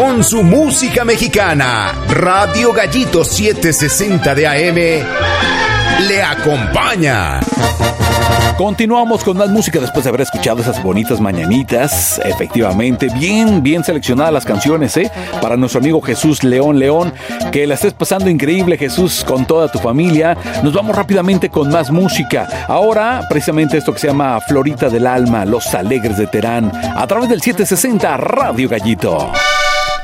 con su música mexicana. Radio Gallito 760 de AM le acompaña. Continuamos con más música después de haber escuchado esas bonitas mañanitas. Efectivamente, bien seleccionadas las canciones, para nuestro amigo Jesús León. Que la estés pasando increíble, Jesús, con toda tu familia. Nos vamos rápidamente con más música. Ahora, precisamente esto que se llama Florita del Alma, Los Alegres de Terán, a través del 760 Radio Gallito.